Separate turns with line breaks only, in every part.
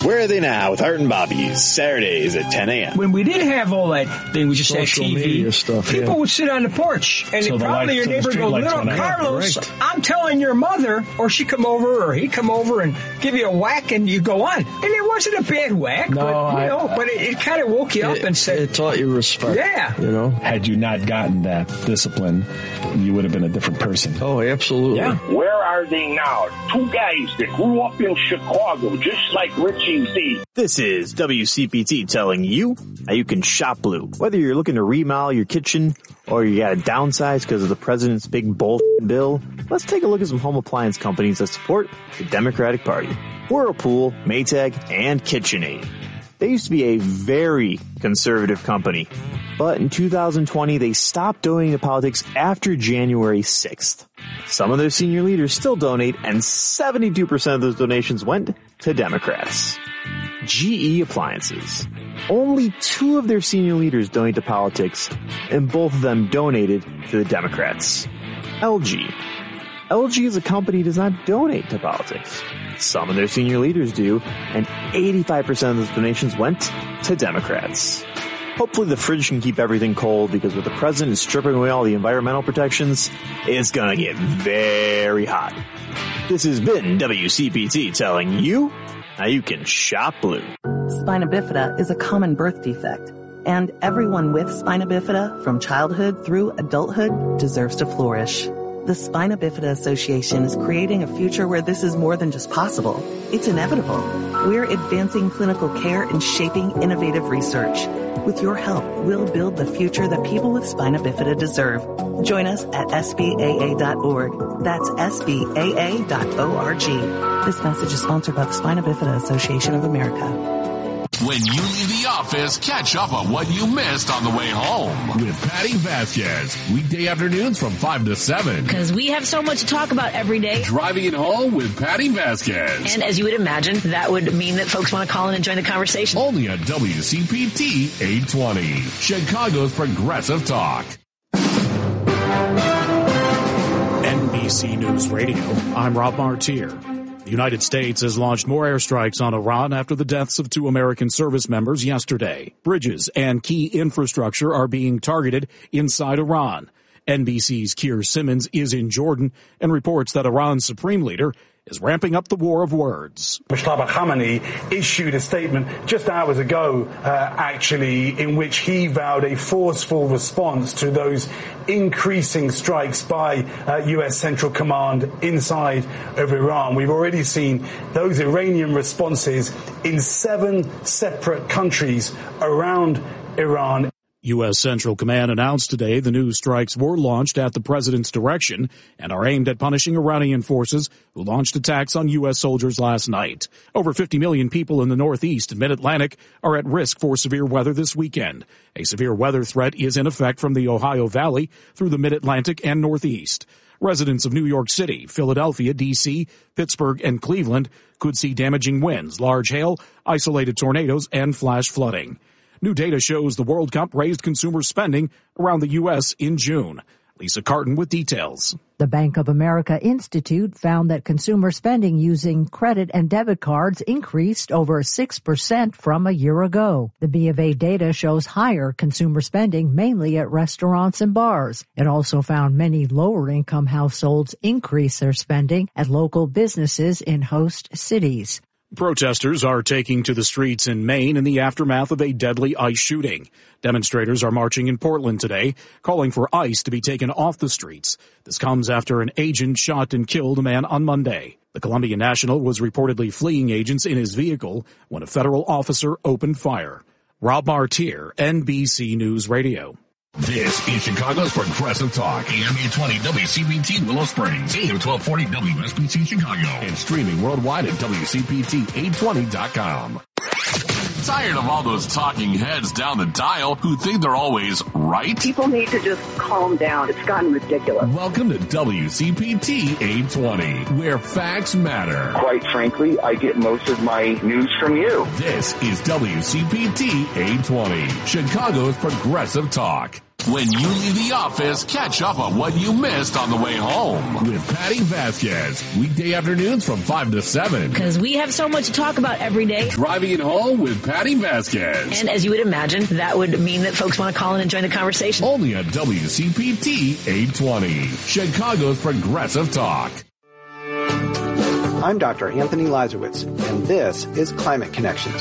Where Are They Now with Art and Bobby's, Saturdays at 10 a.m.
When we didn't have all that thing, we just had
Social
TV,
media stuff,
people would sit on the porch, and
So
probably your neighbor would go, little Carlos, I'm telling your mother, or she come over, or he come over and give you a whack, and you go on. And it wasn't a bad whack, but it kind of woke you up and said...
It taught you respect.
Yeah.
You know?
Had you not gotten that discipline, you would have been a different person.
Oh, absolutely.
Yeah.
Where are they now? Two guys that grew up in Chicago, just like Richie Z.
This is WCPT telling you how you can shop blue. Whether you're looking to remodel your kitchen or you got to downsize because of the president's big bullshit bill, let's take a look at some home appliance companies that support the Democratic Party. Whirlpool, Maytag, and KitchenAid. They used to be a very conservative company, but in 2020 they stopped donating to politics after January 6th. Some of their senior leaders still donate, and 72% of those donations went to Democrats. GE Appliances. Only 2 of their senior leaders donate to politics, and both of them donated to the Democrats. LG. LG as a company does not donate to politics. Some of their senior leaders do, and 85% of those donations went to Democrats. Hopefully the fridge can keep everything cold, because with the president stripping away all the environmental protections, it's gonna get very hot. This has been WCPT telling you how you can shop blue.
Spina bifida is a common birth defect, and everyone with spina bifida from childhood through adulthood deserves to flourish. The Spina Bifida Association is creating a future where this is more than just possible. It's inevitable. We're advancing clinical care and shaping innovative research. With your help, we'll build the future that people with spina bifida deserve. Join us at SBAA.org. That's SBAA.org. This message is sponsored by the Spina Bifida Association of America.
When you leave the office, catch up on what you missed on the way home with Patty Vasquez. Weekday afternoons from 5 to 7.
Because we have so much to talk about every day.
Driving it home with Patty Vasquez.
And as you would imagine, that would mean that folks want to call in and join the conversation.
Only on WCPT 820, Chicago's Progressive Talk.
NBC News Radio, I'm Rob Martier. The United States has launched more airstrikes on Iran after the deaths of 2 American service members yesterday. Bridges and key infrastructure are being targeted inside Iran. NBC's Keir Simmons is in Jordan and reports that Iran's supreme leader is ramping up the war of words.
Mujtaba Khamenei issued a statement just hours ago, actually, in which he vowed a forceful response to those increasing strikes by U.S. Central Command inside of Iran. We've already seen those Iranian responses in 7 separate countries around Iran.
U.S. Central Command announced today the new strikes were launched at the president's direction and are aimed at punishing Iranian forces who launched attacks on U.S. soldiers last night. Over 50 million people in the Northeast and Mid-Atlantic are at risk for severe weather this weekend. A severe weather threat is in effect from the Ohio Valley through the Mid-Atlantic and Northeast. Residents of New York City, Philadelphia, D.C., Pittsburgh, and Cleveland could see damaging winds, large hail, isolated tornadoes, and flash flooding. New data shows the World Cup raised consumer spending around the U.S. in June. Lisa Carton with details.
The Bank of America Institute found that consumer spending using credit and debit cards increased over 6% from a year ago. The B of A data shows higher consumer spending mainly at restaurants and bars. It also found many lower-income households increase their spending at local businesses in host cities.
Protesters are taking to the streets in Maine in the aftermath of a deadly ICE shooting. Demonstrators are marching in Portland today, calling for ICE to be taken off the streets. This comes after an agent shot and killed a man on Monday. The Columbia National was reportedly fleeing agents in his vehicle when a federal officer opened fire. Rob Martier, NBC News Radio.
This is Chicago's Progressive Talk, AM 820 WCPT Willow Springs, AM 1240 WSBC Chicago, and streaming worldwide at WCPT820.com. Tired of all those talking heads down the dial who think they're always right?
People need to just calm down. It's gotten ridiculous.
Welcome to WCPT 820, where facts matter.
Quite frankly, I get most of my news from you.
This is WCPT 820, Chicago's Progressive Talk. When you leave the office, catch up on what you missed on the way home with Patty Vasquez. Weekday afternoons from 5 to 7.
Because we have so much to talk about every day.
Driving it home with Patty Vasquez.
And as you would imagine, that would mean that folks want to call in and join the conversation.
Only on WCPT 820, Chicago's Progressive Talk.
I'm Dr. Anthony Lazarowitz, and this is Climate Connections.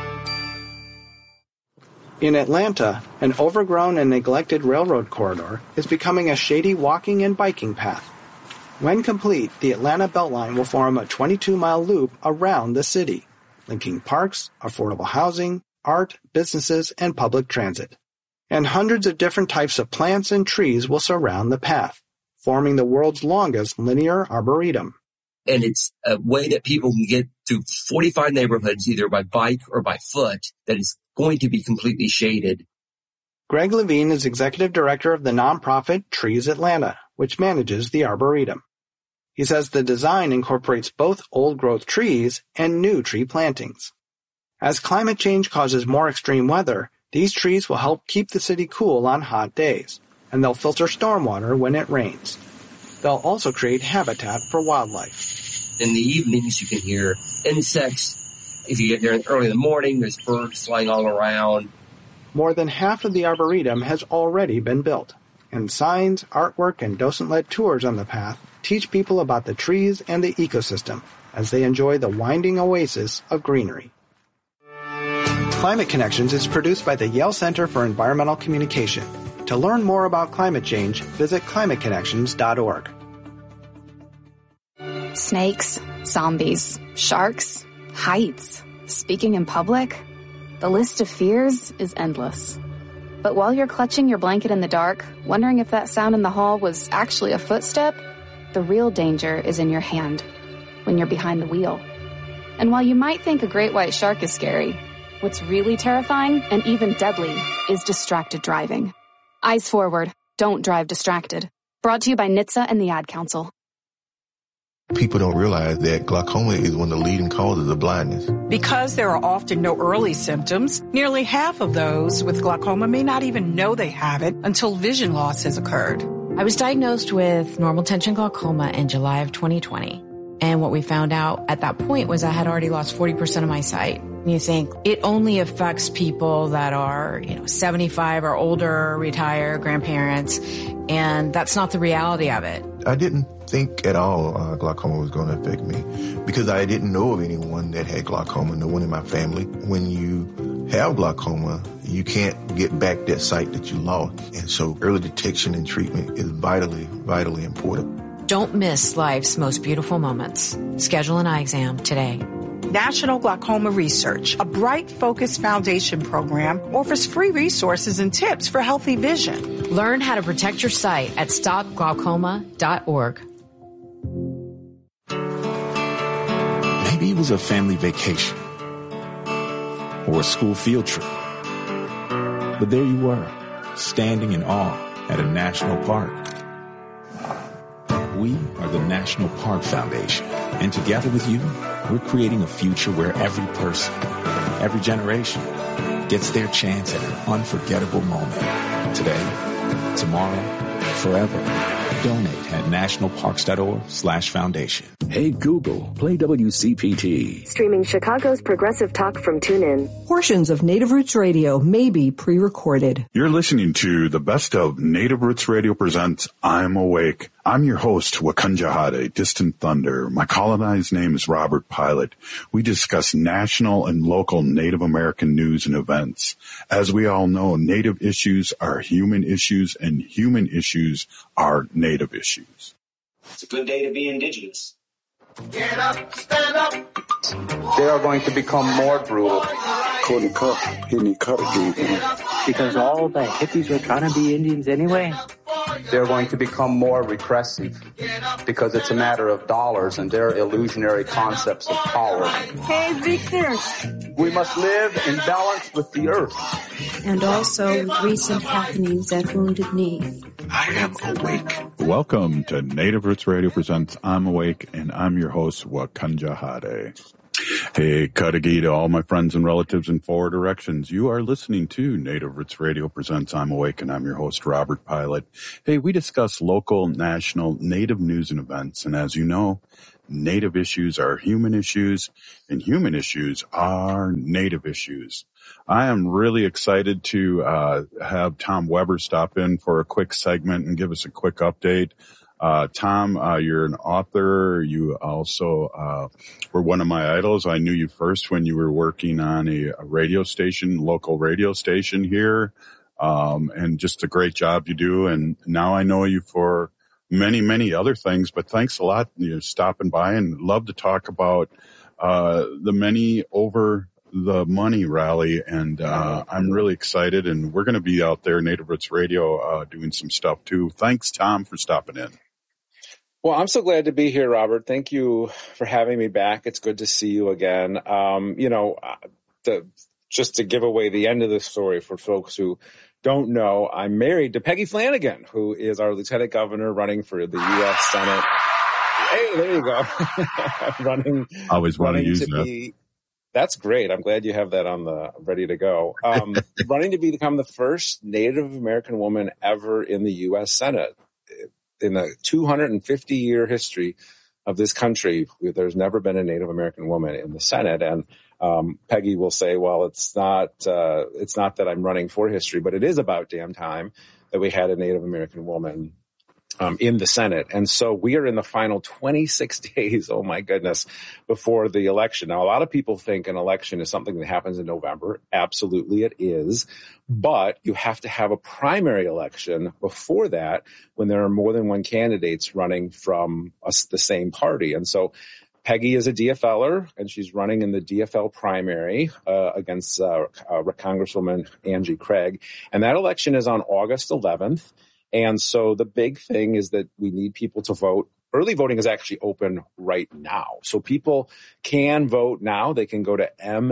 In Atlanta, an overgrown and neglected railroad corridor is becoming a shady walking and biking path. When complete, the Atlanta Beltline will form a 22-mile loop around the city, linking parks, affordable housing, art, businesses, and public transit. And hundreds of different types of plants and trees will surround the path, forming the world's longest linear arboretum.
And it's a way that people can get to 45 neighborhoods either by bike or by foot that is going to be completely shaded.
Greg Levine is executive director of the nonprofit Trees Atlanta, which manages the arboretum. He says the design incorporates both old-growth trees and new tree plantings. As climate change causes more extreme weather, these trees will help keep the city cool on hot days, and they'll filter stormwater when it rains. They'll also create habitat for wildlife.
In the evenings, you can hear insects. If you get there early in the morning, there's birds flying all around.
More than half of the arboretum has already been built, and signs, artwork, and docent-led tours on the path teach people about the trees and the ecosystem as they enjoy the winding oasis of greenery. Climate Connections is produced by the Yale Center for Environmental Communication. To learn more about climate change, visit climateconnections.org.
Snakes, zombies, sharks, heights, speaking in public. The list of fears is endless. But while you're clutching your blanket in the dark, wondering if that sound in the hall was actually a footstep, the real danger is in your hand, when you're behind the wheel. And while you might think a great white shark is scary, what's really terrifying and even deadly is distracted driving. Eyes forward. Don't drive distracted. Brought to you by NHTSA and the Ad Council.
People don't realize that glaucoma is one of the leading causes of blindness.
Because there are often no early symptoms, nearly half of those with glaucoma may not even know they have it until vision loss has occurred.
I was diagnosed with normal tension glaucoma in July of 2020. And what we found out at that point was I had already lost 40% of my sight. You think it only affects people that are, 75 or older, retired, grandparents, and that's not the reality of it.
I didn't think at all glaucoma was going to affect me because I didn't know of anyone that had glaucoma, no one in my family. When you have glaucoma, you can't get back that sight that you lost. And so early detection and treatment is vitally, vitally important.
Don't miss life's most beautiful moments. Schedule an eye exam today.
National Glaucoma Research, a Bright Focus Foundation program, offers free resources and tips for healthy vision.
Learn how to protect your sight at stopglaucoma.org.
Maybe it was a family vacation or a school field trip. But there you were, standing in awe at a national park. We are the National Park Foundation, and together with you, we're creating a future where every person, every generation, gets their chance at an unforgettable moment. Today, tomorrow, forever. Donate at nationalparks.org/foundation.
Hey Google, play WCPT.
Streaming Chicago's Progressive Talk from TuneIn.
Portions of Native Roots Radio may be pre-recorded.
You're listening to the best of Native Roots Radio presents I'm Awake. I'm your host, Wakanja Hade, Distant Thunder. My colonized name is Robert Pilot. We discuss national and local Native American news and events. As we all know, Native issues are human issues and human issues are Native issues.
It's a good day to be Indigenous.
Get up, stand up.
They are going to become more brutal.
Because all the hippies were trying to be Indians anyway.
They're going to become more repressive because it's a matter of dollars and their illusionary concepts of power.
Hey, Victor.
We must live in balance with the earth.
And also with recent happenings at Wounded Knee.
I am awake. Welcome to Native Roots Radio presents I'm Awake, and I'm your host, Wakanja Hade. Hey, Cudahy to all my friends and relatives in four directions. You are listening to Native Roots Radio presents I'm Awake, and I'm your host, Robert Pilot. Hey, we discuss local, national, Native news and events. And as you know, Native issues are human issues, and human issues are Native issues. I am really excited to have Tom Weber stop in for a quick segment and give us a quick update. Tom, you're an author. You also were one of my idols. I knew you first when you were working on a radio station, local radio station here, and just a great job you do. And now I know you for many, many other things, but thanks a lot for stopping by, and love to talk about the Many Over the Money rally. And I'm really excited, and we're going to be out there, Native Roots Radio, doing some stuff too. Thanks, Tom, for stopping in.
Well, I'm so glad to be here, Robert. Thank you for having me back. It's good to see you again. Just to give away the end of the story for folks who don't know, I'm married to Peggy Flanagan, who is our lieutenant governor running for the U.S. Senate. Hey, there you go.
I always want to use that.
That's great. I'm glad you have that ready to go. Running to become the first Native American woman ever in the U.S. Senate. In the 250-year history of this country, there's never been a Native American woman in the Senate. And Peggy will say, well, it's not that I'm running for history, but it is about damn time that we had a Native American woman in the Senate. And so we are in the final 26 days, oh my goodness, before the election. Now, a lot of people think an election is something that happens in November. Absolutely it is. But you have to have a primary election before that when there are more than one candidates running from the same party. And so Peggy is a DFLer, and she's running in the DFL primary against Congresswoman Angie Craig. And that election is on August 11th. And so the big thing is that we need people to vote. Early voting is actually open right now. So people can vote now. They can go to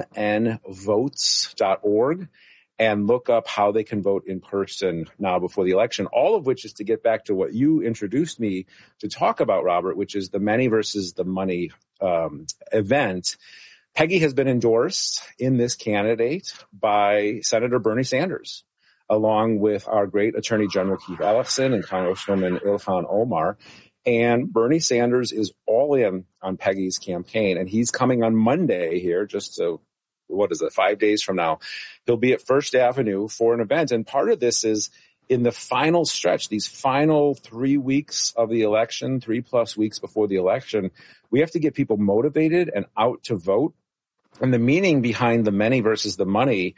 mnvotes.org and look up how they can vote in person now before the election, all of which is to get back to what you introduced me to talk about, Robert, which is the Many versus the Money event. Peggy has been endorsed in this candidate by Senator Bernie Sanders, along with our great Attorney General Keith Ellison and Congresswoman Ilhan Omar. And Bernie Sanders is all in on Peggy's campaign, and he's coming on Monday here, 5 days from now. He'll be at First Avenue for an event. And part of this is in the final stretch, these final 3 weeks of the election, 3+ weeks before the election, we have to get people motivated and out to vote. And the meaning behind the many versus the money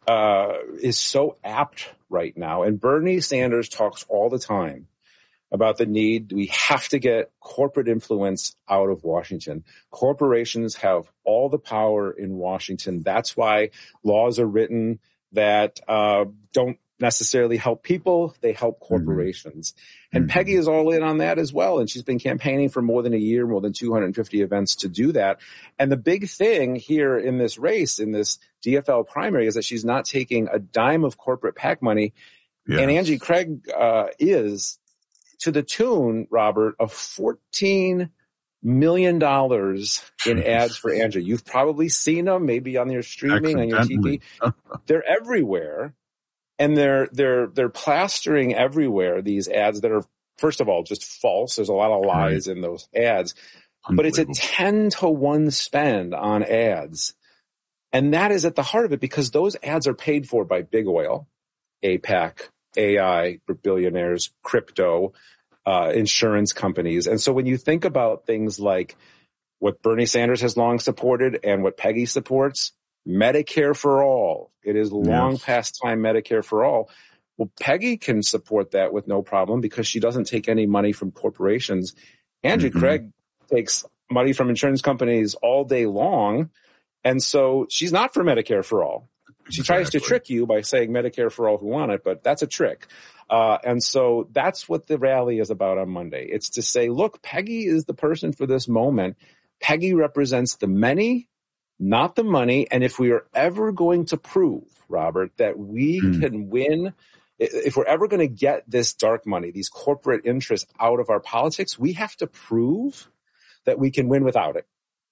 is so apt right now. And Bernie Sanders talks all the time about the need. We have to get corporate influence out of Washington. Corporations have all the power in Washington. That's why laws are written that don't necessarily help people. They help corporations. And Peggy is all in on that as well. And she's been campaigning for more than a year, more than 250 events to do that. And the big thing here in this race, in this DFL primary, is that she's not taking a dime of corporate PAC money. Yes. And Angie Craig is to the tune, Robert, of $14 million in ads for Angie. You've probably seen them, maybe on your streaming, on your TV. They're everywhere. And they're plastering everywhere these ads that are, first of all, just false. There's a lot of lies in those ads. But it's a 10-to-1 spend on ads. And that is at the heart of it, because those ads are paid for by big oil, APAC, AI, billionaires, crypto, insurance companies. And so when you think about things like what Bernie Sanders has long supported and what Peggy supports, Medicare for all. It is long past time Medicare for all. Well, Peggy can support that with no problem because she doesn't take any money from corporations. Angie Craig takes money from insurance companies all day long. And so she's not for Medicare for all. She tries to trick you by saying Medicare for all who want it, but that's a trick. And so that's what the rally is about on Monday. It's to say, look, Peggy is the person for this moment. Peggy represents the many, not the money. And if we are ever going to prove, Robert, that we can win, if we're ever going to get this dark money, these corporate interests out of our politics, we have to prove that we can win without it.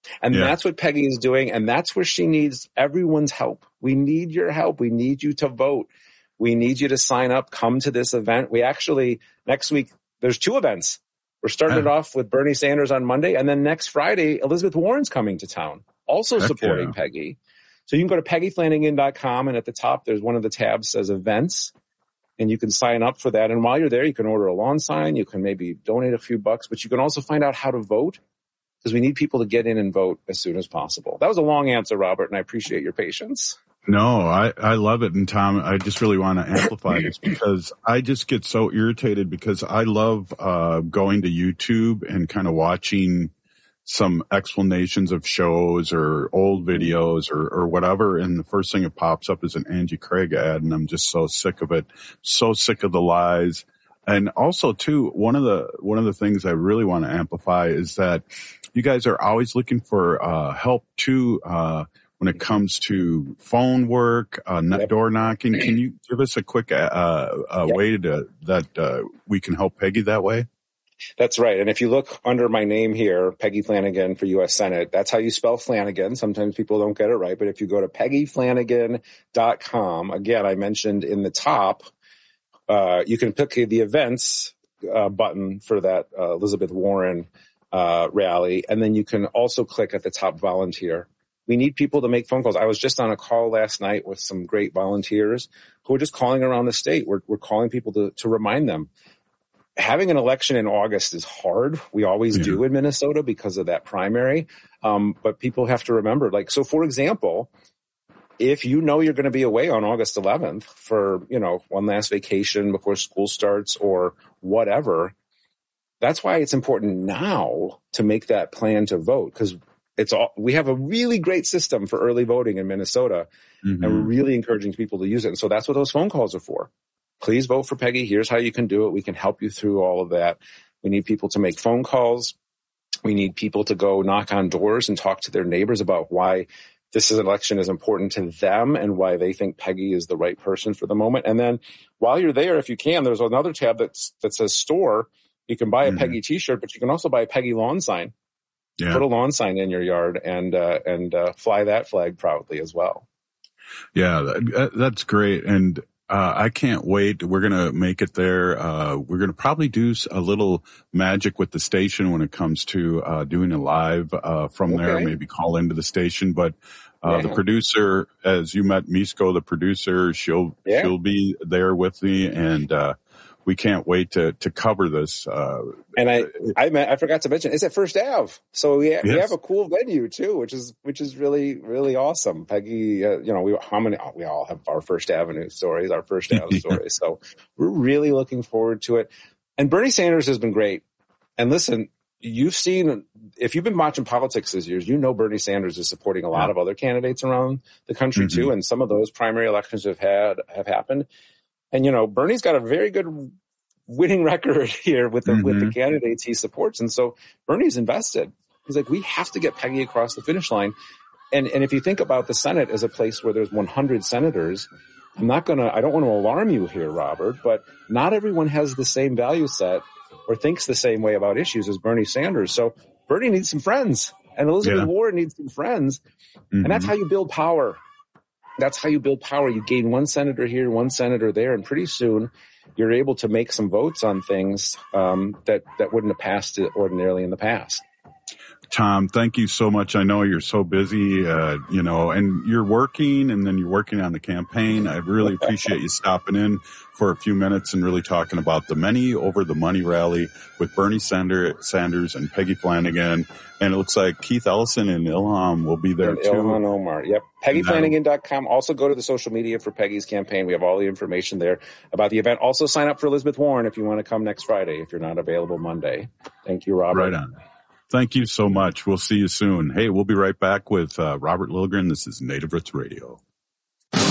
And that's what Peggy is doing. And that's where she needs everyone's help. We need your help. We need you to vote. We need you to sign up, come to this event. We actually, next week, there's 2 events. We're starting it off with Bernie Sanders on Monday. And then next Friday, Elizabeth Warren's coming to town, also supporting Peggy. So you can go to PeggyFlanagan.com. And at the top, there's one of the tabs says events. And you can sign up for that. And while you're there, you can order a lawn sign. You can maybe donate a few bucks. But you can also find out how to vote, because we need people to get in and vote as soon as possible. That was a long answer, Robert, and I appreciate your patience.
No, I love it. And Tom, I just really want to amplify this because I just get so irritated because I love going to YouTube and kind of watching some explanations of shows or old videos or whatever. And the first thing that pops up is an Angie Craig ad. And I'm just so sick of it, so sick of the lies. And also too, one of the things I really want to amplify is that you guys are always looking for help too when it comes to phone work, door knocking. Can you give us a quick way that we can help Peggy that way?
That's right. And if you look under my name here, Peggy Flanagan for U.S. Senate, that's how you spell Flanagan. Sometimes people don't get it right. But if you go to PeggyFlanagan.com, again, I mentioned in the top, you can pick the events button for that Elizabeth Warren rally. And then you can also click at the top volunteer. We need people to make phone calls. I was just on a call last night with some great volunteers who are just calling around the state. We're calling people to remind them. Having an election in August is hard. We always do in Minnesota because of that primary. But people have to remember, so for example, if you know you're going to be away on August 11th for, one last vacation before school starts or whatever, that's why it's important now to make that plan to vote, because we have a really great system for early voting in Minnesota, and we're really encouraging people to use it. And so that's what those phone calls are for. Please vote for Peggy. Here's how you can do it. We can help you through all of that. We need people to make phone calls. We need people to go knock on doors and talk to their neighbors about why this election is important to them and why they think Peggy is the right person for the moment. And then while you're there, if you can, there's another tab that says store. You can buy a Peggy t-shirt, but you can also buy a Peggy lawn sign. Yeah. Put a lawn sign in your yard and fly that flag proudly as well.
Yeah, that's great. And I can't wait. We're going to make it there. We're going to probably do a little magic with the station when it comes to doing a live from there, maybe call into the station. But the producer, as you met Misko, the producer, she'll be there with me, and we can't wait to cover this.
And I forgot to mention, it's at First Ave. So we have a cool venue too, which is really, really awesome. Peggy, we all have our First Avenue stories, our First Ave stories. So we're really looking forward to it. And Bernie Sanders has been great. And listen, you've seen, if you've been watching politics this year, Bernie Sanders is supporting a lot of other candidates around the country too. And some of those primary elections have happened. And, Bernie's got a very good winning record here with the candidates he supports. And so Bernie's invested. He's like, we have to get Peggy across the finish line. And if you think about the Senate as a place where there's 100 senators, I don't want to alarm you here, Robert, but not everyone has the same value set or thinks the same way about issues as Bernie Sanders. So Bernie needs some friends, and Elizabeth Warren needs some friends. And that's how you build power. That's how you build power. You gain one senator here, one senator there, and pretty soon you're able to make some votes on things that wouldn't have passed ordinarily in the past.
Tom, thank you so much. I know you're so busy, and you're working, and then you're working on the campaign. I really appreciate you stopping in for a few minutes and really talking about the Many Over the Money rally with Bernie Sanders and Peggy Flanagan. And it looks like Keith Ellison and Ilhan will be there too.
Ilhan Omar. Yep. PeggyFlanagan.com. Also go to the social media for Peggy's campaign. We have all the information there about the event. Also sign up for Elizabeth Warren if you want to come next Friday, if you're not available Monday. Thank you, Robert.
Right on. Thank you so much. We'll see you soon. Hey, we'll be right back with Robert Lilligren. This is Native Roots Radio.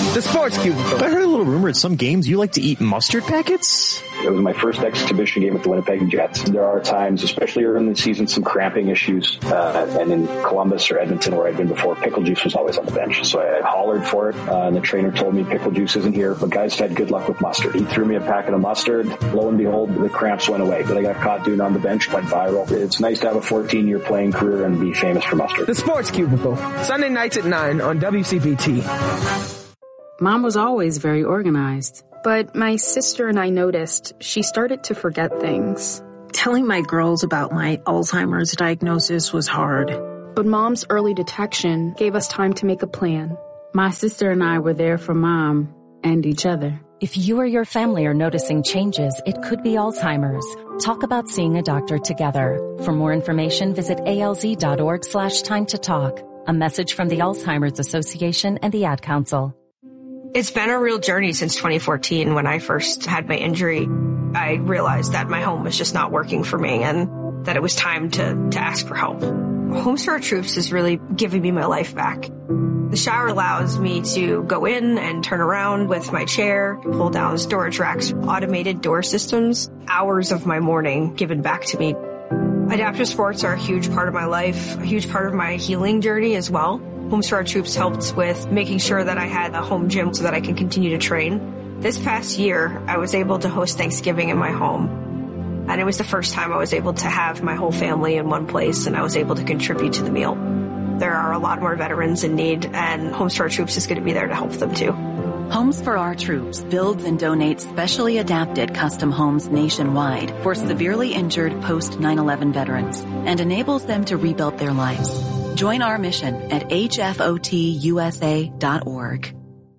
The Sports Cubicle.
I heard a little rumor at some games you like to eat mustard packets.
It was my first exhibition game with the Winnipeg Jets. There are times, especially early in the season, some cramping issues. And in Columbus or Edmonton, where I'd been before, pickle juice was always on the bench. So I hollered for it, and the trainer told me pickle juice isn't here, but guys had good luck with mustard. He threw me a packet of mustard. Lo and behold, the cramps went away. But I got caught doing it on the bench, went viral. It's nice to have a 14-year playing career and be famous for mustard.
The Sports Cubicle. Sunday nights at 9 on WCPT.
Mom was always very organized. But my sister and I noticed she started to forget things.
Telling my girls about my Alzheimer's diagnosis was hard.
But Mom's early detection gave us time to make a plan.
My sister and I were there for Mom and each other.
If you or your family are noticing changes, it could be Alzheimer's. Talk about seeing a doctor together. For more information, visit alz.org/time to talk. A message from the Alzheimer's Association and the Ad Council.
It's been a real journey since 2014 when I first had my injury. I realized that my home was just not working for me and that it was time to ask for help. Homes for Our Troops is really giving me my life back. The shower allows me to go in and turn around with my chair, pull down storage racks, automated door systems, hours of my morning given back to me. Adaptive sports are a huge part of my life, a huge part of my healing journey as well. Homes for Our Troops helped with making sure that I had a home gym so that I can continue to train. This past year, I was able to host Thanksgiving in my home. And it was the first time I was able to have my whole family in one place and I was able to contribute to the meal. There are a lot more veterans in need and Homes for Our Troops is going to be there to help them too.
Homes for Our Troops builds and donates specially adapted custom homes nationwide for severely injured post 9/11 veterans and enables them to rebuild their lives. Join our mission at hfotusa.org.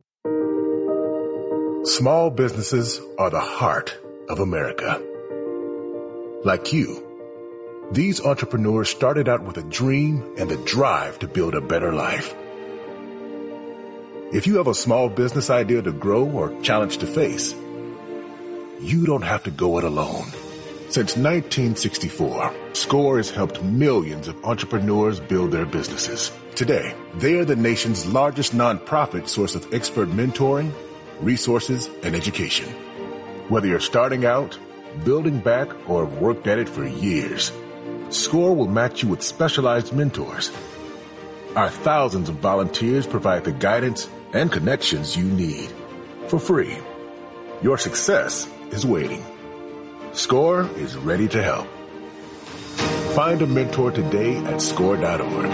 Small businesses are the heart of America. Like you, these entrepreneurs started out with a dream and the drive to build a better life. If you have a small business idea to grow or challenge to face, you don't have to go it alone. Since 1964, SCORE has helped millions of entrepreneurs build their businesses. Today, they are the nation's largest nonprofit source of expert mentoring, resources, and education. Whether you're starting out, building back, or have worked at it for years, SCORE will match you with specialized mentors. Our thousands of volunteers provide the guidance and connections you need for free. Your success is waiting. SCORE is ready to help. Find a mentor today at SCORE.org.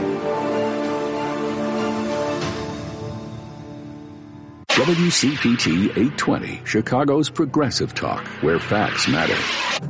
WCPT 820, Chicago's progressive talk, where facts matter.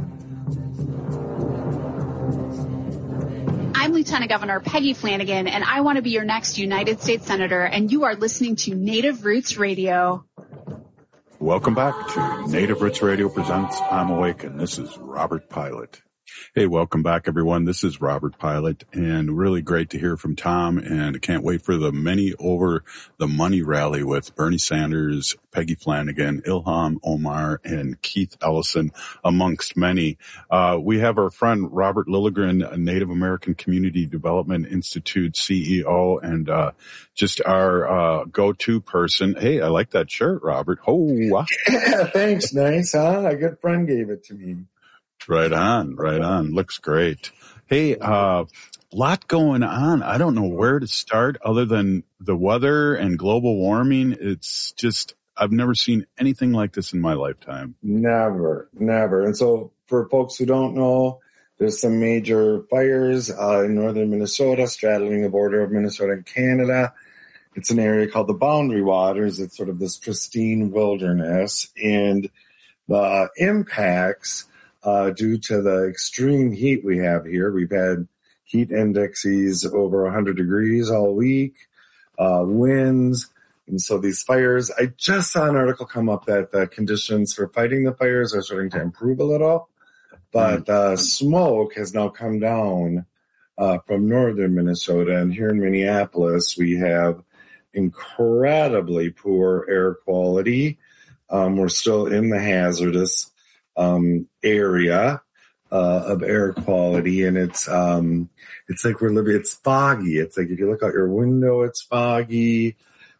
I'm Lieutenant Governor Peggy Flanagan, and I want to be your next United States Senator, and you are listening to Native Roots Radio.
Welcome back to Native Roots Radio presents I'm Awake, and this is Robert Pilot. Hey, welcome back, everyone. This is Robert Pilot, and really great to hear from Tom, and I can't wait for the Many Over the Money rally with Bernie Sanders, Peggy Flanagan, Ilhan Omar, and Keith Ellison, amongst many. We have our friend Robert Lilligren, a Native American Community Development Institute CEO, and just our go-to person. Hey, I like that shirt, Robert. Oh, wow.
Yeah, thanks. Nice, huh? A good friend gave it to me.
Right on, right on. Looks great. Hey, lot going on. I don't know where to start other than the weather and global warming. It's just, I've never seen anything like this in my lifetime.
Never. And so for folks who don't know, there's some major fires in northern Minnesota, straddling the border of Minnesota and Canada. It's an area called the Boundary Waters. It's sort of this pristine wilderness, and the impacts due to the extreme heat we have here. We've had heat indexes over 100 degrees all week, winds. And so these fires, I just saw an article come up that the conditions for fighting the fires are starting to improve a little, but smoke has now come down from northern Minnesota. And here in Minneapolis, we have incredibly poor air quality. We're still in the hazardous area of air quality, and it's like we're living. It's foggy. It's like if you look out your window, it's foggy.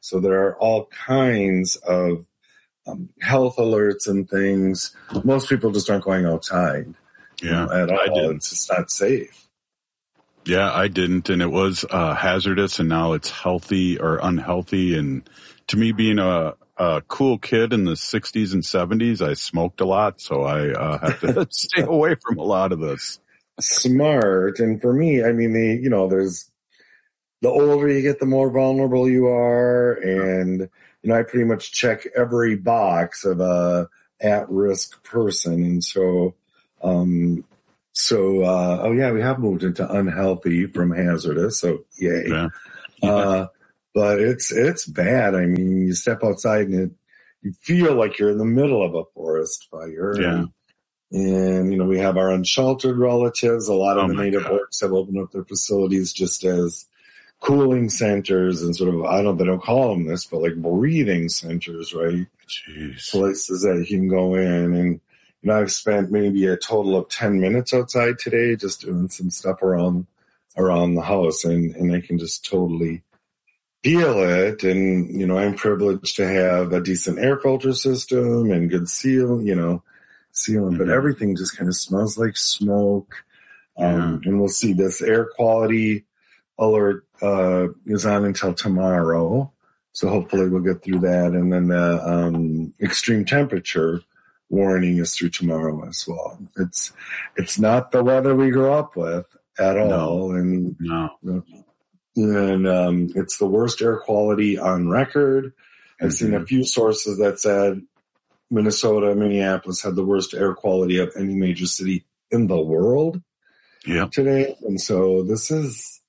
So there are all kinds of health alerts and things. Most people just aren't going outside at all. I didn't. It's just not safe.
Yeah, I didn't, and it was hazardous, and now it's healthy or unhealthy. And to me, being a cool kid in the 60s and 70s, I smoked a lot, so I have to stay away from a lot of this.
Smart. And for me, I mean, there's the older you get, the more vulnerable you are. And, I pretty much check every box of a at-risk person. And so, we have moved into unhealthy from hazardous. So yay. Yeah. But it's bad. I mean, you step outside and you feel like you're in the middle of a forest fire.
Yeah.
And we have our unsheltered relatives. A lot of the Native orcs have opened up their facilities just as cooling centers and sort of, they don't call them this, but like breathing centers, right?
Jeez.
Places that you can go in. And, I've spent maybe a total of 10 minutes outside today just doing some stuff around the house. And I can just totally feel it. And, I'm privileged to have a decent air filter system and good sealing, but everything just kind of smells like smoke. And we'll see this air quality alert is on until tomorrow. So hopefully we'll get through that. And then the extreme temperature warning is through tomorrow as well. It's not the weather we grew up with at all. And it's the worst air quality on record. I've seen a few sources that said Minnesota, Minneapolis had the worst air quality of any major city in the world today. And so this is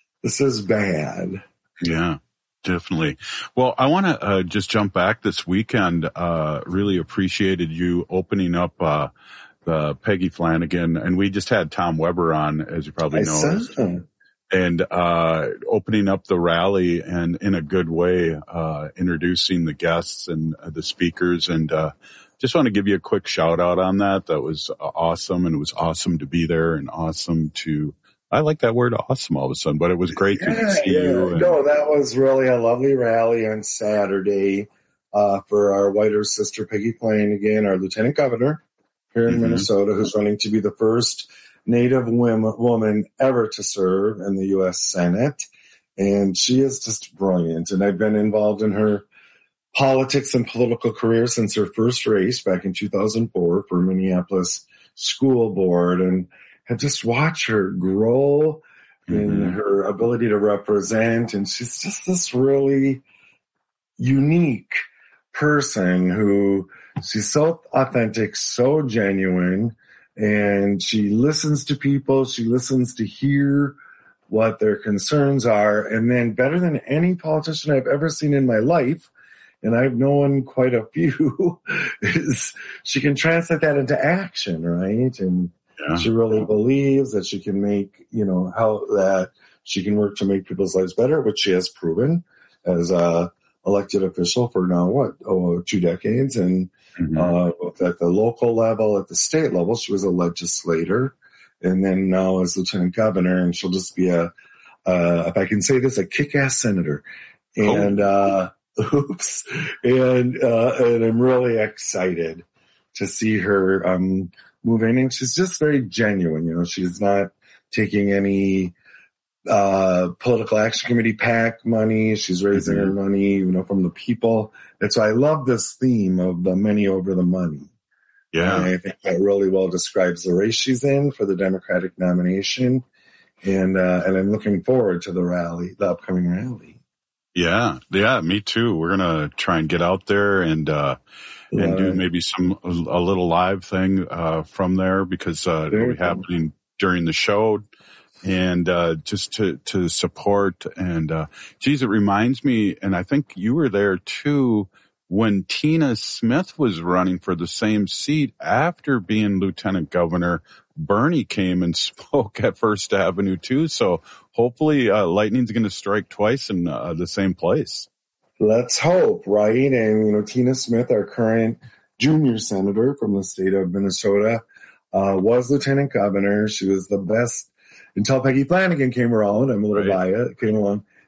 bad.
Yeah, definitely. Well, I want to just jump back this weekend. Really appreciated you opening up the Peggy Flanagan, and we just had Tom Weber on, as you probably know. And opening up the rally and in a good way, introducing the guests and the speakers. And just want to give you a quick shout out on that. That was awesome. And it was awesome to be there and awesome to, I like that word awesome all of a sudden, but it was great to see you.
No, that was really a lovely rally on Saturday for our whiter sister, Peggy Flanagan, our lieutenant governor here in Minnesota, who's running to be the first Native woman ever to serve in the U.S. Senate. And she is just brilliant. And I've been involved in her politics and political career since her first race back in 2004 for Minneapolis School Board, and have just watched her grow in her ability to represent. And she's just this really unique person who she's so authentic, so genuine. And she listens to people. She listens to hear what their concerns are. And then better than any politician I've ever seen in my life, and I've known quite a few, is she can translate that into action, right? And she really believes that she can make, how that she can work to make people's lives better, which she has proven as a elected official for now, 2 decades. And both at the local level, at the state level, she was a legislator, and then now as lieutenant governor, and she'll just be if I can say this, a kick-ass senator. And, and I'm really excited to see her, move in, and she's just very genuine. She's not taking any, political action committee PAC money. She's raising her money, from the people. And so I love this theme of the many over the money. Yeah. And I think that really well describes the race she's in for the Democratic nomination. And I'm looking forward to the upcoming rally.
Yeah. Yeah. Me too. We're going to try and get out there and do maybe a little live thing, from there, because, it'll be happening during the show. And just to support. And geez, it reminds me, and I think you were there too, when Tina Smith was running for the same seat after being lieutenant governor. Bernie came and spoke at First Avenue too. So hopefully lightning's going to strike twice in the same place.
Let's hope, right? And Tina Smith, our current junior senator from the state of Minnesota, was lieutenant governor. She was the best until Peggy Flanagan came around. I'm a little biased, came along.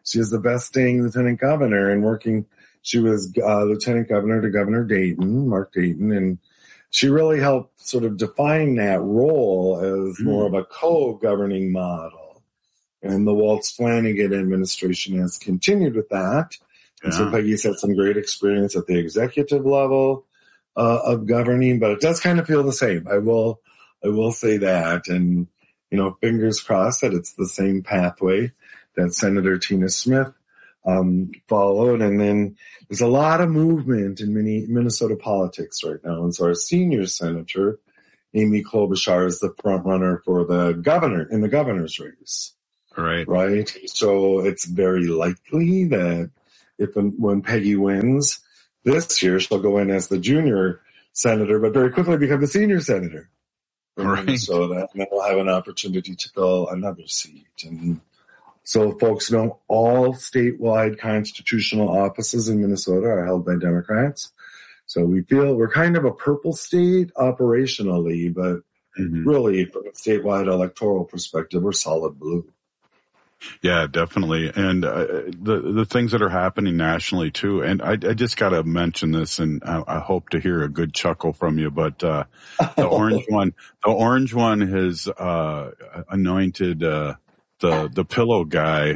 She is the best staying lieutenant governor and working. She was lieutenant governor to Governor Dayton, Mark Dayton, and she really helped sort of define that role as more of a co-governing model. And the Waltz Flanagan administration has continued with that. Yeah. And so Peggy's had some great experience at the executive level of governing, but it does kind of feel the same. I will say that. And, you know, fingers crossed that it's the same pathway that Senator Tina Smith followed. And then there's a lot of movement in Minnesota politics right now. And so our senior senator, Amy Klobuchar, is the front runner for the governor in the governor's race. Right. So it's very likely that when Peggy wins this year, she'll go in as the junior senator, but very quickly become the senior senator. So that will have an opportunity to fill another seat. And so folks know all statewide constitutional offices in Minnesota are held by Democrats. So we feel we're kind of a purple state operationally, but really from a statewide electoral perspective, we're solid blue.
Yeah, definitely. And the things that are happening nationally too. And I just got to mention this, and I hope to hear a good chuckle from you, but the orange one has anointed the pillow guy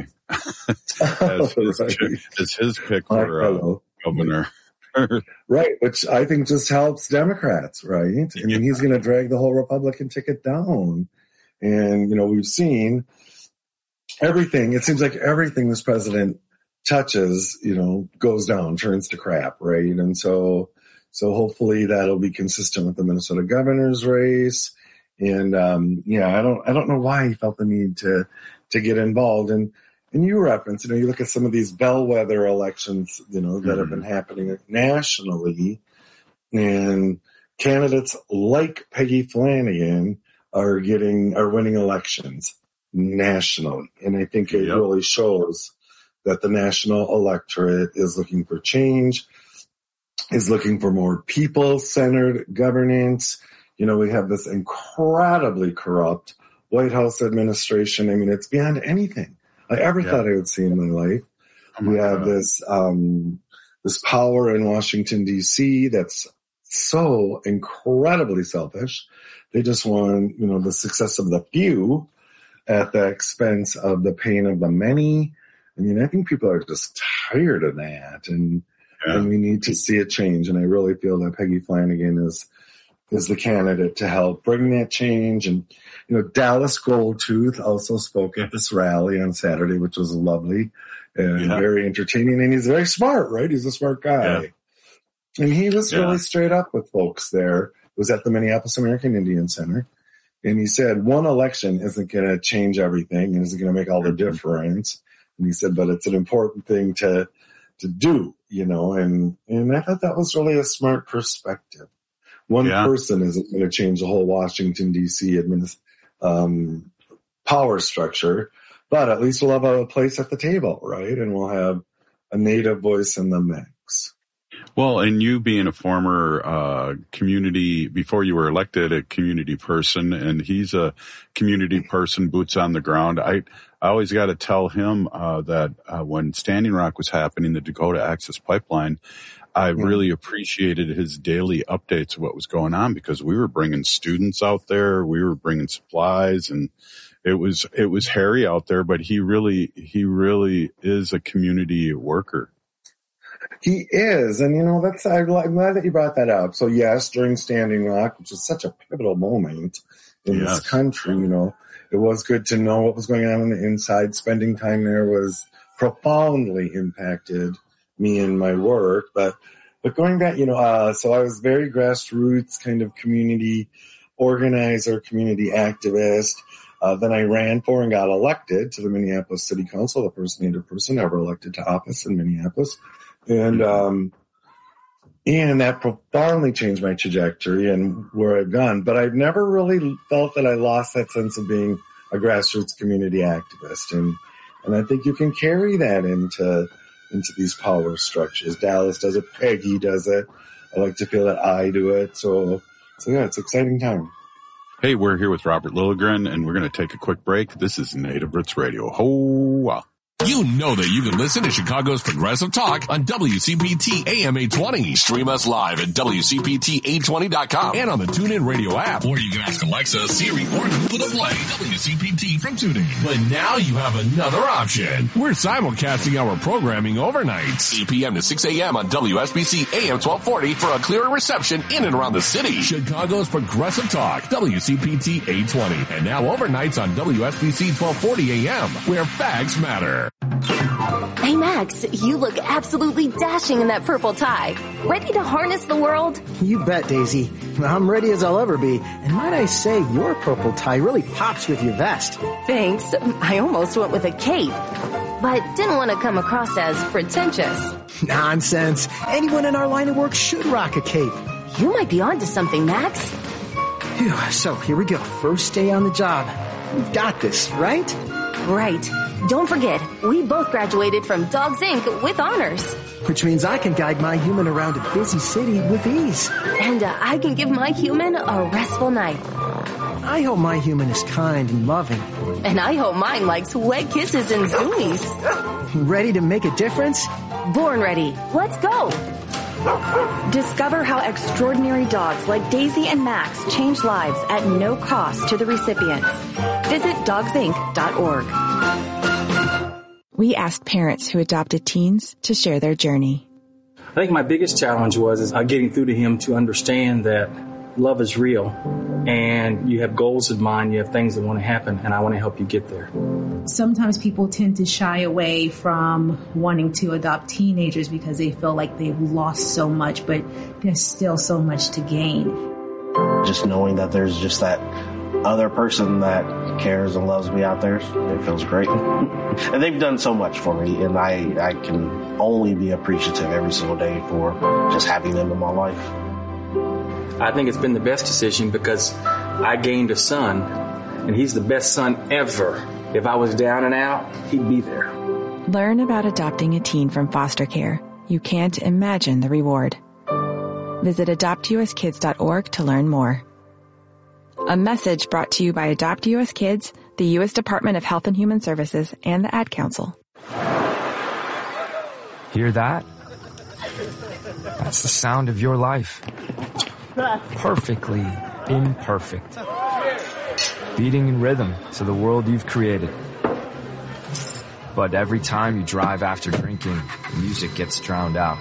as his pick for governor.
Right, which I think just helps Democrats, right? I mean, he's going to drag the whole Republican ticket down. And, you know, we've seen everything. It seems like everything this president touches, you know, goes down, turns to crap, right? And so hopefully that'll be consistent with the Minnesota governor's race. And, I don't know why he felt the need to get involved. And you reference, you know, you look at some of these bellwether elections, you know, that have been happening nationally, and candidates like Peggy Flanagan are winning elections nationally. And I think it really shows that the national electorate is looking for change, is looking for more people-centered governance. You know, we have this incredibly corrupt White House administration. I mean, it's beyond anything I ever thought I would see in my life. We have this power in Washington, D.C. that's so incredibly selfish. They just want, you know, the success of the few at the expense of the pain of the many. I mean, I think people are just tired of that, and we need to see a change. And I really feel that Peggy Flanagan is the candidate to help bring that change. And, you know, Dallas Goldtooth also spoke at this rally on Saturday, which was lovely and very entertaining. And he's very smart, right? He's a smart guy. Yeah. And he was really straight up with folks there. It was at the Minneapolis American Indian Center. And he said, one election isn't going to change everything and isn't going to make all the difference. And he said, but it's an important thing to do, you know, and I thought that was really a smart perspective. One person isn't going to change the whole Washington, D.C. power structure, but at least we'll have a place at the table, right? And we'll have a Native voice in the mix.
Well, and you being a former community, before you were elected, a community person, and he's a community person, boots on the ground. I always got to tell him that when Standing Rock was happening, the Dakota Access Pipeline, I really appreciated his daily updates of what was going on, because we were bringing students out there, we were bringing supplies, and it was hairy out there, but he really is a community worker.
He is. And, you know, I'm glad that you brought that up. So, yes, during Standing Rock, which is such a pivotal moment in this country, you know, it was good to know what was going on the inside. Spending time there was profoundly impacted me and my work. But going back, you know, so I was very grassroots kind of community organizer, community activist. Then I ran for and got elected to the Minneapolis City Council, the first Native person ever elected to office in Minneapolis. And that profoundly changed my trajectory and where I've gone. But I've never really felt that I lost that sense of being a grassroots community activist. And I think you can carry that into these power structures. Dallas does it. Peggy does it. I like to feel that I do it. So yeah, it's an exciting time.
Hey, we're here with Robert Lilligren, and we're going to take a quick break. This is Native Roots Radio. Ho-wah.
You know that you can listen to Chicago's Progressive Talk on WCPT AM 820. Stream us live at WCPT820.com and on the TuneIn Radio app. Or you can ask Alexa, Siri, or Google to play WCPT from TuneIn. But now you have another option. We're simulcasting our programming overnights. 8 p.m. to 6 a.m. on WSBC AM 1240 for a clearer reception in and around the city. Chicago's Progressive Talk, WCPT 820. And now overnights on WSBC 1240 AM, where facts matter.
Hey Max, you look absolutely dashing in that purple tie. Ready to harness the world?
You bet, Daisy. I'm ready as I'll ever be. And might I say, your purple tie really pops with your vest.
Thanks. I almost went with a cape, but didn't want to come across as pretentious.
Nonsense. Anyone in our line of work should rock a cape.
You might be onto something, Max.
Phew, so here we go. First day on the job. We've got this, right?
Right. Don't forget, we both graduated from Dogs Inc. with honors.
Which means I can guide my human around a busy city with ease.
And I can give my human a restful night.
I hope my human is kind and loving.
And I hope mine likes wet kisses and zoomies.
Ready to make a difference?
Born ready. Let's go.
Discover how extraordinary dogs like Daisy and Max change lives at no cost to the recipients. Visit dogsinc.org.
We asked parents who adopted teens to share their journey.
I think my biggest challenge was getting through to him to understand that love is real and you have goals in mind, you have things that want to happen, and I want to help you get there.
Sometimes people tend to shy away from wanting to adopt teenagers because they feel like they've lost so much, but there's still so much to gain.
Just knowing that there's just that other person that cares and loves me out there, it feels great. And they've done so much for me, and I can only be appreciative every single day for just having them in my life.
I think it's been the best decision because I gained a son, and he's the best son ever. If I was down and out, he'd be there.
Learn about adopting a teen from foster care. You can't imagine the reward. Visit adoptuskids.org to learn more. A message brought to you by Adopt U.S. Kids, the U.S. Department of Health and Human Services, and the Ad Council.
Hear that? That's the sound of your life. Perfectly imperfect. Beating in rhythm to the world you've created. But every time you drive after drinking, the music gets drowned out.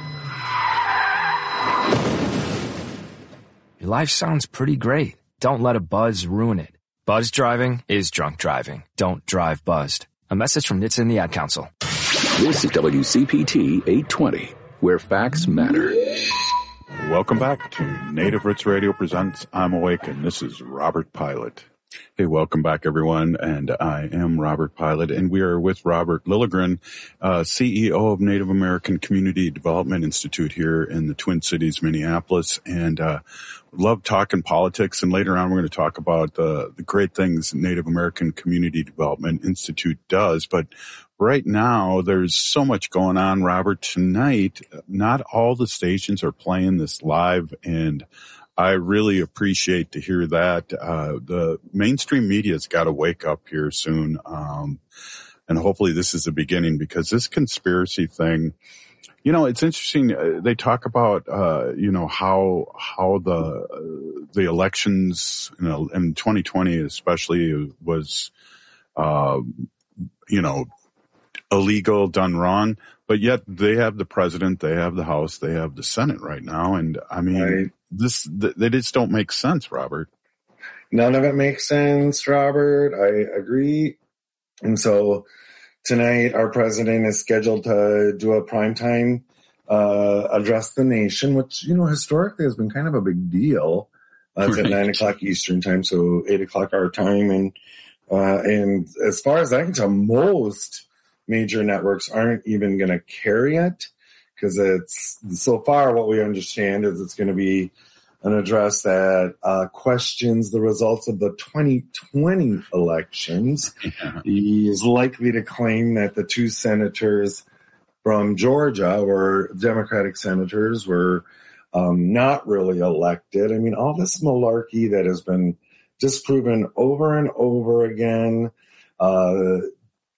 Your life sounds pretty great. Don't let a buzz ruin it. Buzz driving is drunk driving. Don't drive buzzed. A message from NHTSA and the Ad Council.
This is WCPT 820, where facts matter.
Welcome back to Native Roots Radio Presents I'm Awake, and this is Robert Pilot. Hey, welcome back, everyone, and I am Robert Pilot, and we are with Robert Lilligren, CEO of Native American Community Development Institute here in the Twin Cities, Minneapolis, and love talking politics, and later on we're going to talk about the great things Native American Community Development Institute does, but right now there's so much going on, Robert. Tonight, not all the stations are playing this live, and I really appreciate to hear that. The mainstream media's got to wake up here soon. And hopefully this is the beginning, because this conspiracy thing, you know, it's interesting. They talk about, you know, how the elections, you know, in 2020 especially was, you know, illegal, done wrong. But yet they have the president, they have the House, they have the Senate right now. And I mean, they just don't make sense, Robert.
None of it makes sense, Robert. I agree. And so tonight our president is scheduled to do a primetime address the nation, which, you know, historically has been kind of a big deal. It's at 9 o'clock Eastern time, so 8 o'clock our time. And as far as I can tell, most major networks aren't even going to carry it, because it's, so far what we understand is it's going to be an address that questions the results of the 2020 elections. He is likely to claim that the two senators from Georgia were Democratic senators, were not really elected. I mean, all this malarkey that has been disproven over and over again.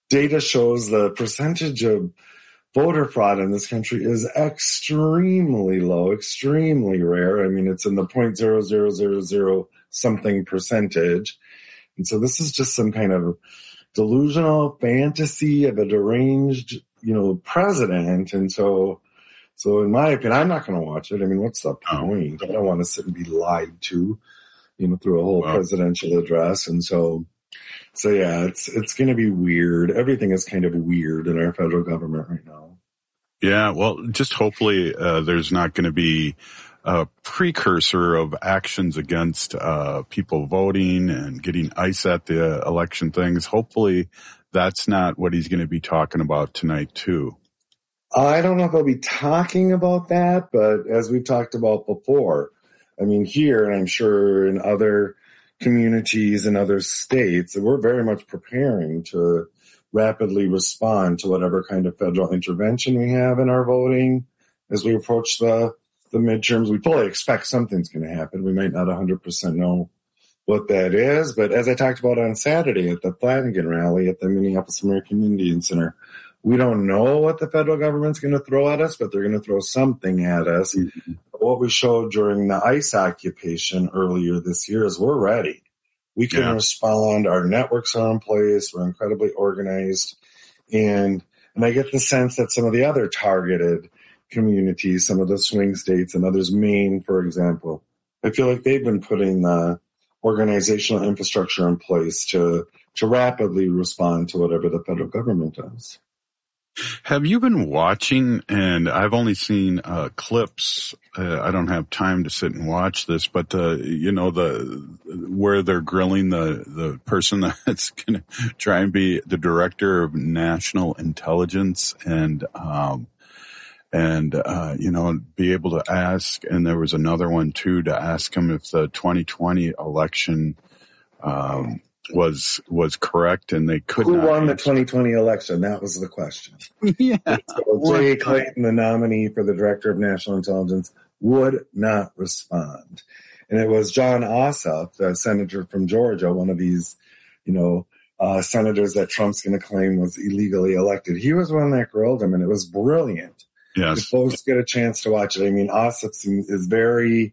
data shows the percentage of voter fraud in this country is extremely low, extremely rare. I mean, it's in the 0.0000 something percentage. And so this is just some kind of delusional fantasy of a deranged, president. And so in my opinion, I'm not going to watch it. I mean, what's the point? I don't want to sit and be lied to, through a whole presidential address. And so yeah, it's going to be weird. Everything is kind of weird in our federal government right now.
Yeah, well, just hopefully there's not going to be a precursor of actions against people voting and getting ice at the election things. Hopefully that's not what he's going to be talking about tonight, too.
I don't know if I'll be talking about that, but as we've talked about before, I mean, here, and I'm sure in other communities and other states, we're very much preparing to rapidly respond to whatever kind of federal intervention we have in our voting as we approach the midterms. We fully expect something's going to happen. We might not 100% know what that is, but as I talked about on Saturday at the Flanagan rally at the Minneapolis American Indian Center, we don't know what the federal government's going to throw at us, but they're going to throw something at us. Mm-hmm. What we showed during the ICE occupation earlier this year is we're ready. We can respond. Our networks are in place. We're incredibly organized. And I get the sense that some of the other targeted communities, some of the swing states and others, Maine, for example, I feel like they've been putting the organizational infrastructure in place to rapidly respond to whatever the federal government does.
Have you been watching, and I've only seen clips, I don't have time to sit and watch this, but where they're grilling the person that's going to try and be the director of national intelligence and be able to ask, and there was another one too, to ask him if the 2020 election was correct, and they could not.
Who won the 2020 election? That was the question.
Yeah.
So Jay Clayton, the nominee for the Director of National Intelligence, would not respond. And it was John Ossoff, the senator from Georgia, one of these, senators that Trump's going to claim was illegally elected. He was one that grilled him, and it was brilliant.
Yes.
If folks get a chance to watch it, I mean, Ossoff is very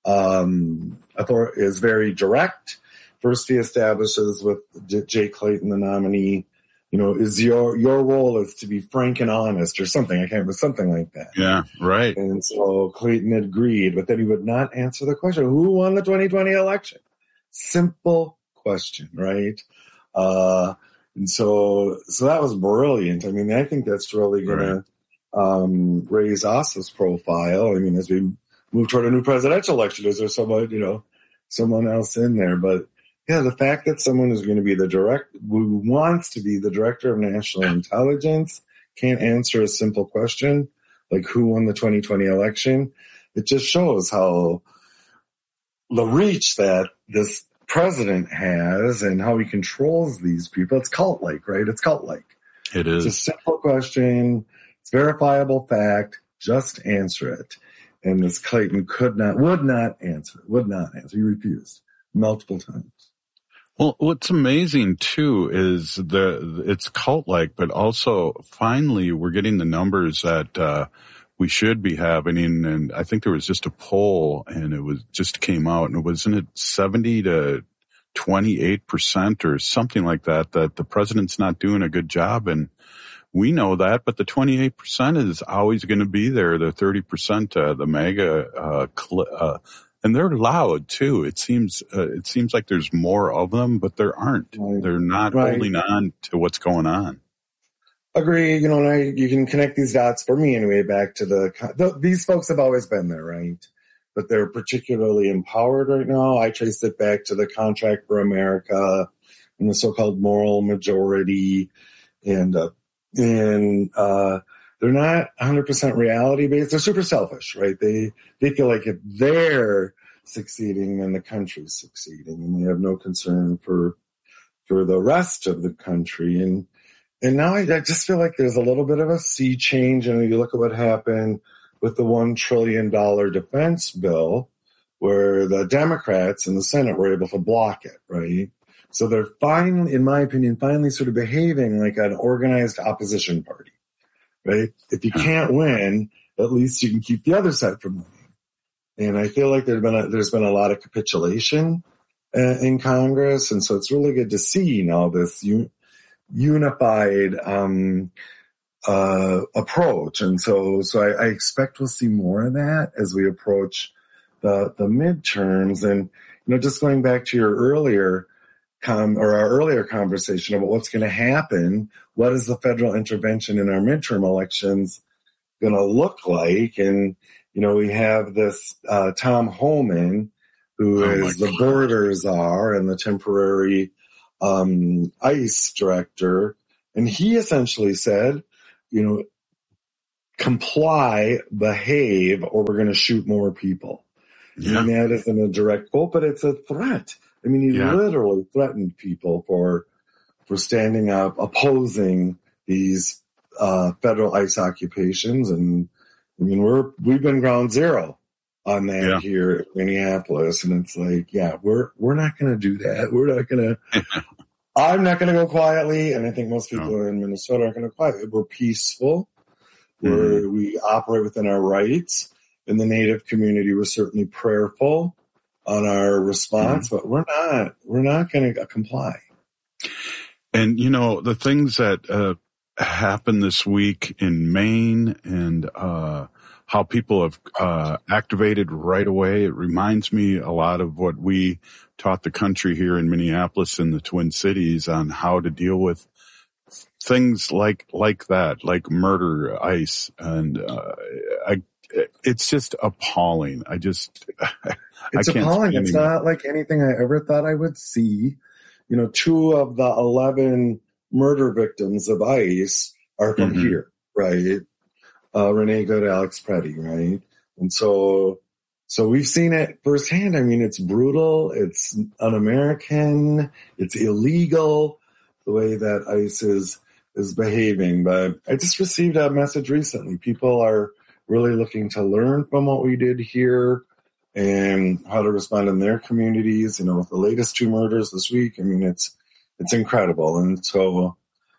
direct. First, he establishes with Jay Clayton, the nominee, is your role is to be frank and honest or something. I can't remember, something like that.
Yeah, right.
And so Clayton agreed, but then he would not answer the question, who won the 2020 election? Simple question, right? And so that was brilliant. I mean, I think that's really going to raise Ossoff's profile. I mean, as we move toward a new presidential election, is there someone else in there? But yeah, the fact that someone is going to be who wants to be the director of national intelligence can't answer a simple question like who won the 2020 election, it just shows how the reach that this president has and how he controls these people. It's cult-like, right? It's cult-like.
It is.
It's a simple question. It's verifiable fact. Just answer it. And this Clayton would not answer. He refused multiple times.
Well, what's amazing too is it's cult-like, but also finally we're getting the numbers that we should be having. And I think there was just a poll, and it was just came out, and wasn't it 70 to 28% or something like that the president's not doing a good job, and we know that, but the 28% is always going to be there. The 30%, the MAGA, and they're loud too. It seems like there's more of them, but there aren't. Right. They're not holding on to what's going on.
Agree. And you can connect these dots for me anyway back to these folks have always been there, right? But they're particularly empowered right now. I trace it back to the Contract for America and the so-called moral majority, and they're not 100% reality based. They're super selfish, right? They feel like if they're succeeding, then the country's succeeding, and they have no concern for the rest of the country. And now I just feel like there's a little bit of a sea change. And you look at what happened with the $1 trillion defense bill, where the Democrats in the Senate were able to block it, right? So they're finally, in my opinion, finally sort of behaving like an organized opposition party, right? If you can't win, at least you can keep the other side from winning. And I feel like there's been a lot of capitulation in Congress. And so it's really good to see now this unified approach. And so I expect we'll see more of that as we approach the midterms. And, just going back to your earlier our earlier conversation about what's going to happen, what is the federal intervention in our midterm elections going to look like? And, we have this Tom Homan, who is the border czar and the temporary ICE director. And he essentially said, comply, behave, or we're going to shoot more people. Yeah. And that isn't a direct quote, but it's a threat. I mean, he literally threatened people for standing up, opposing these federal ICE occupations. And I mean, we've been ground zero on that here in Minneapolis. And it's like, we're not going to do that. We're not going to, I'm not going to go quietly. And I think most people in Minnesota aren't going to quietly. We're peaceful. We operate within our rights. In the Native community, we're certainly prayerful on our response, but we're not going to comply.
And, the things that happened this week in Maine and how people have activated right away, it reminds me a lot of what we taught the country here in Minneapolis and the Twin Cities on how to deal with things like that, like murder, ICE, and it's just appalling.
It's appalling. It's not like anything I ever thought I would see. 2 of the 11 murder victims of ICE are from here, right? Renee Good, Alex Preddy, right? And so we've seen it firsthand. I mean, it's brutal. It's un-American. It's illegal the way that ICE is behaving. But I just received a message recently. People are really looking to learn from what we did here and how to respond in their communities. With the latest 2 murders this week, I mean, it's incredible. And so,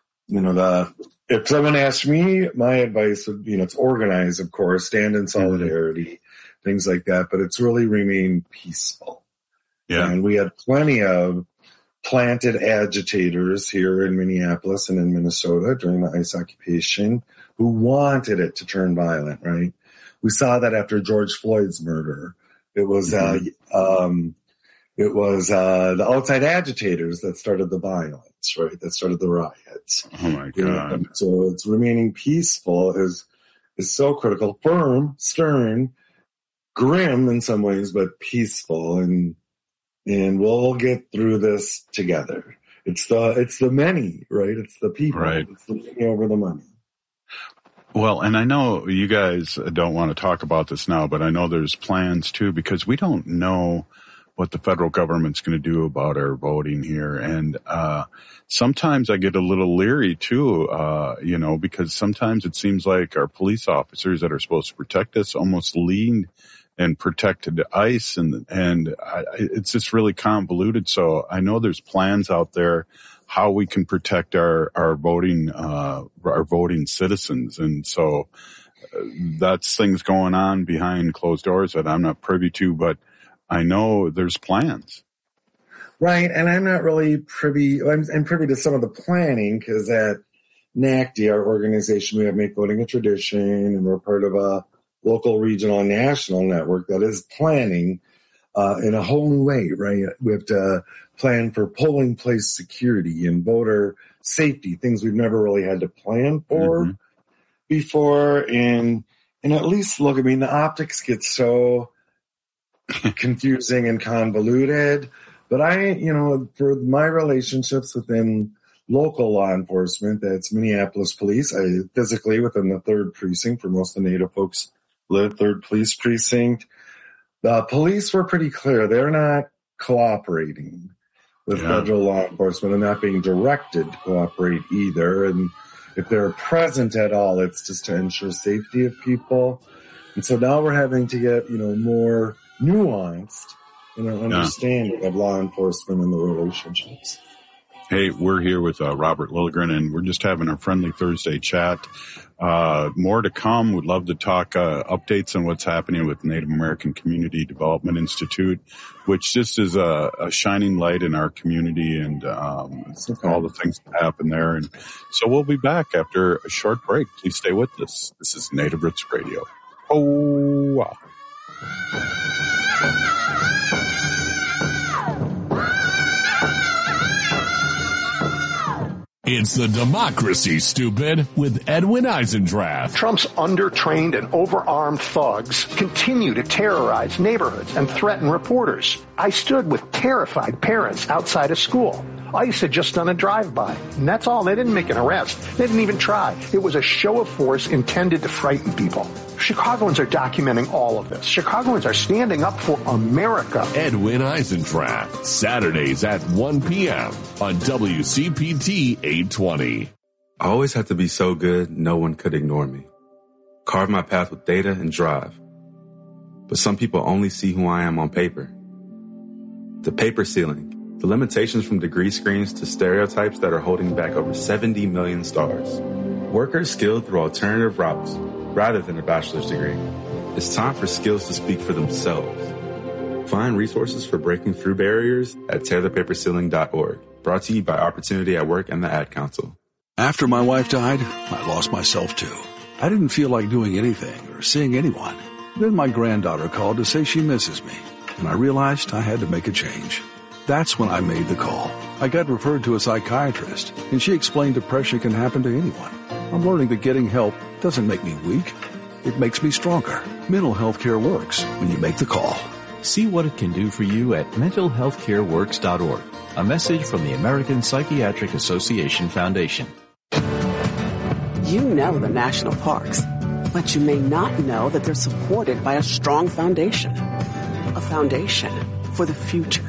if someone asked me, my advice would be, it's organize, of course, stand in solidarity, things like that, but it's really remain peaceful. Yeah. And we had plenty of planted agitators here in Minneapolis and in Minnesota during the ICE occupation who wanted it to turn violent, right? We saw that after George Floyd's murder. It was the outside agitators that started the violence, right? That started the riots.
Oh my God.
So it's remaining peaceful is so critical. Firm, stern, grim in some ways, but peaceful, and we'll get through this together. It's the many, right? It's the people. Right. It's the money over the money.
Well, and I know you guys don't want to talk about this now, but I know there's plans too, because we don't know what the federal government's going to do about our voting here. And sometimes I get a little leery too, because sometimes it seems like our police officers that are supposed to protect us almost lean and protected ICE, and it's just really convoluted. So I know there's plans out there how we can protect our voting citizens, and so that's things going on behind closed doors that I'm not privy to, but I know there's plans.
Right, and I'm not really privy. I'm privy to some of the planning because at NACD, our organization, we have Make Voting a Tradition, and we're part of a local, regional, and national network that is planning in a whole new way, right? We have to plan for polling place security and voter safety, things we've never really had to plan for before. And at least look, I mean, the optics get so confusing and convoluted, but for my relationships within local law enforcement, that's Minneapolis Police, I physically within the 3rd precinct, for most of the Native folks live 3rd Police Precinct. The police were pretty clear. They're not cooperating with federal law enforcement and not being directed to cooperate either. And if they're present at all, it's just to ensure safety of people. And so now we're having to get, more nuanced and an understanding of law enforcement and the relationships.
Hey, we're here with Robert Lilligren, and we're just having our friendly Thursday chat. More to come. We'd love to talk updates on what's happening with Native American Community Development Institute, which just is a shining light in our community and all the things that happen there. And so we'll be back after a short break. Please stay with us. This is Native Roots Radio. Oh, wow.
It's the Democracy, Stupid, with Edwin Eisendrath.
Trump's undertrained and overarmed thugs continue to terrorize neighborhoods and threaten reporters. I stood with terrified parents outside a school. ICE had just done a drive-by, and that's all. They didn't make an arrest. They didn't even try. It was a show of force intended to frighten people. Chicagoans are documenting all of this. Chicagoans are standing up for America.
Edwin Eisendrath, Saturdays at 1 p.m. on WCPT 820.
I always had to be so good, no one could ignore me. Carve my path with data and drive. But some people only see who I am on paper. The paper ceiling. The limitations from degree screens to stereotypes that are holding back over 70 million stars. Workers skilled through alternative routes rather than a bachelor's degree. It's time for skills to speak for themselves. Find resources for breaking through barriers at tearthepaperceiling.org. Brought to you by Opportunity at Work and the Ad Council.
After my wife died, I lost myself too. I didn't feel like doing anything or seeing anyone. Then my granddaughter called to say she misses me, and I realized I had to make a change. That's when I made the call. I got referred to a psychiatrist, and she explained depression can happen to anyone. I'm learning that getting help doesn't make me weak. It makes me stronger. Mental health care works when you make the call.
See what it can do for you at mentalhealthcareworks.org. A message from the American Psychiatric Association Foundation.
You know the national parks, but you may not know that they're supported by a strong foundation. A foundation for the future.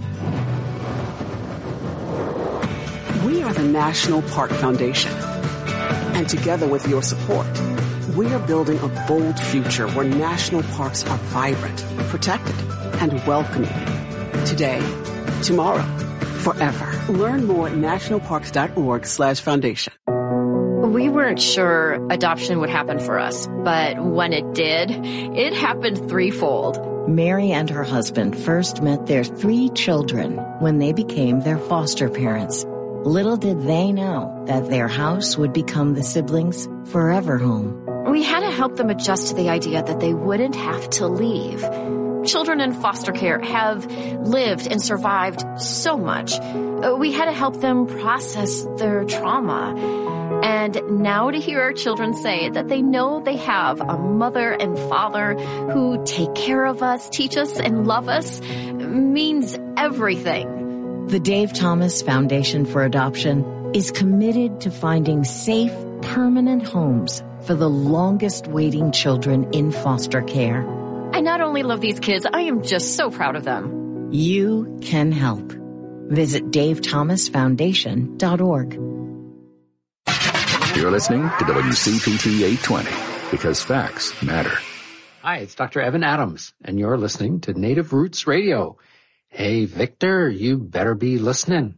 We are the National Park Foundation. And together with your support, we are building a bold future where national parks are vibrant, protected, and welcoming. Today, tomorrow, forever. Learn more at nationalparks.org/foundation.
We weren't sure adoption would happen for us, but when it did, it happened threefold.
Mary and her husband first met their 3 children when they became their foster parents. Little did they know that their house would become the siblings' forever home.
We had to help them adjust to the idea that they wouldn't have to leave. Children in foster care have lived and survived so much. We had to help them process their trauma. And now to hear our children say that they know they have a mother and father who take care of us, teach us, and love us means everything.
The Dave Thomas Foundation for Adoption is committed to finding safe, permanent homes for the longest waiting children in foster care.
I not only love these kids, I am just so proud of them.
You can help. Visit davethomasfoundation.org.
You're listening to WCPT 820 because facts matter.
Hi, it's Dr. Evan Adams, and you're listening to Native Roots Radio. Hey, Victor, you better be listening.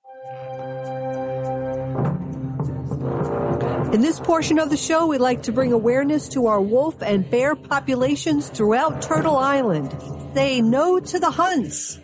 In this portion of the show, we'd like to bring awareness to our wolf and bear populations throughout Turtle Island. Say no to the hunts.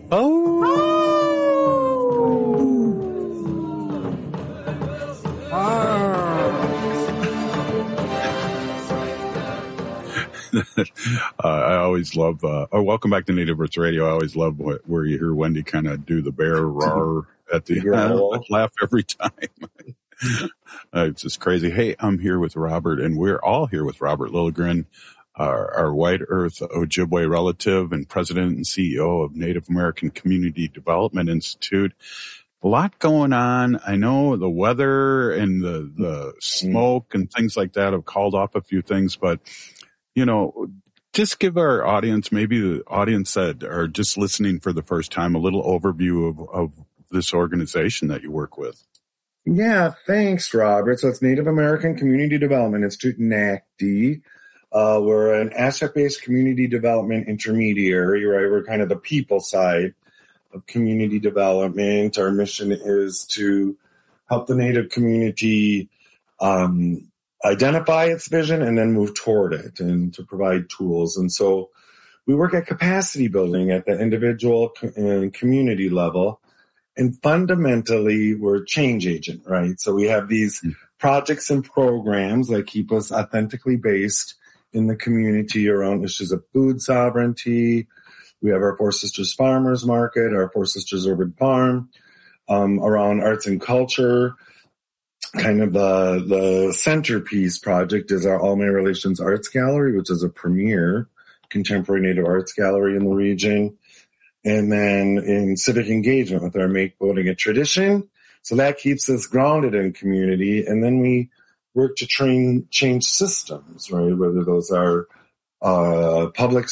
I always love, welcome back to Native Roots Radio. I always love where you hear Wendy kind of do the bear roar at the end. I laugh every time. It's just crazy. Hey, I'm here with Robert, and we're all here with Robert Lilligren, our White Earth Ojibwe relative and president and CEO of Native American Community Development Institute. A lot going on. I know the weather and the smoke and things like that have called off a few things, but you know, just give our audience, maybe the audience that are just listening for the first time, a little overview of this organization that you work with.
Yeah, thanks, Robert. So it's Native American Community Development Institute, NACD. We're an asset-based community development intermediary, right? We're kind of the people side of community development. Our mission is to help the Native community identify its vision and then move toward it, and to provide tools. And so we work at capacity building at the individual and community level. And fundamentally, we're a change agent, right? So we have these projects and programs that keep us authentically based in the community around issues of food sovereignty. We have our Four Sisters Farmers Market, our Four Sisters Urban Farm, around arts and culture. Kind of the centerpiece project is our All My Relations Arts Gallery, which is a premier contemporary Native arts gallery in the region. And then in civic engagement with our Make Voting a Tradition. So that keeps us grounded in community. And then we work to change systems, right? Whether those are public